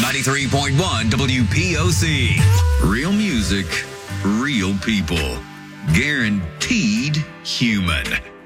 93.1 WPOC. Real music, real people. Guaranteed human.